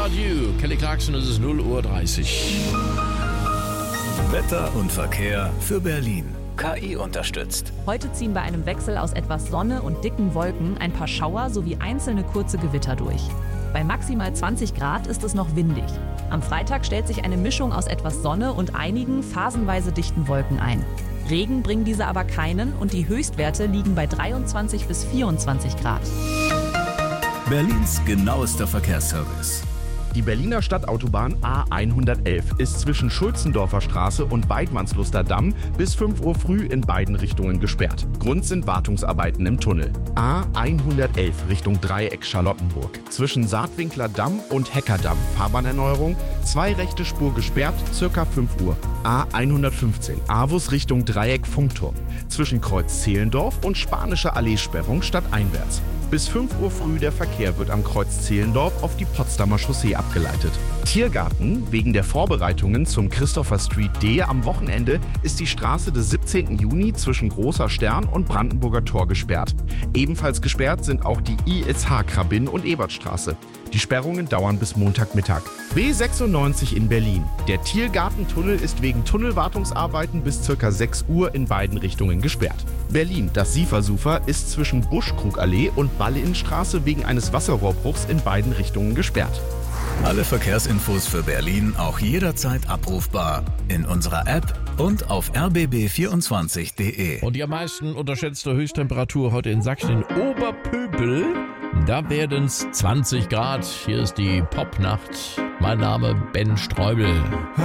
About You. Kelly Clarkson, es ist 0:30 Uhr. Wetter und Verkehr für Berlin. KI unterstützt. Heute ziehen bei einem Wechsel aus etwas Sonne und dicken Wolken ein paar Schauer sowie einzelne kurze Gewitter durch. Bei maximal 20 Grad ist es noch windig. Am Freitag stellt sich eine Mischung aus etwas Sonne und einigen phasenweise dichten Wolken ein. Regen bringen diese aber keinen und die Höchstwerte liegen bei 23 bis 24 Grad. Berlins genauester Verkehrsservice. Die Berliner Stadtautobahn A111 ist zwischen Schulzendorfer Straße und Weidmannsluster Damm bis 5 Uhr früh in beiden Richtungen gesperrt. Grund sind Wartungsarbeiten im Tunnel. A111 Richtung Dreieck Charlottenburg. Zwischen Saatwinkler Damm und Heckerdamm Fahrbahnerneuerung, 2 rechte Spur gesperrt, circa 5 Uhr. A115 Avus Richtung Dreieck Funkturm. Zwischen Kreuz Zehlendorf und Spanische Allee Sperrung stadteinwärts. Bis 5 Uhr früh der Verkehr wird am Kreuz Zehlendorf auf die Potsdamer Chaussee abgeleitet. Tiergarten. Wegen der Vorbereitungen zum Christopher Street D am Wochenende ist die Straße des 17. Juni zwischen Großer Stern und Brandenburger Tor gesperrt. Ebenfalls gesperrt sind auch die ISH Krabin und Ebertstraße. Die Sperrungen dauern bis Montagmittag. B96 in Berlin. Der Tiergartentunnel ist wegen Tunnelwartungsarbeiten bis ca. 6 Uhr in beiden Richtungen gesperrt. Berlin. Das Siefersufer ist zwischen Buschkrugallee und Ballinnstraße wegen eines Wasserrohrbruchs in beiden Richtungen gesperrt. Alle Verkehrsinfos für Berlin auch jederzeit abrufbar in unserer App und auf rbb24.de. Und die am meisten unterschätzte Höchsttemperatur heute in Sachsen in Oberpöbel. Da werden es 20 Grad. Hier ist die Popnacht. Mein Name Ben Streubel.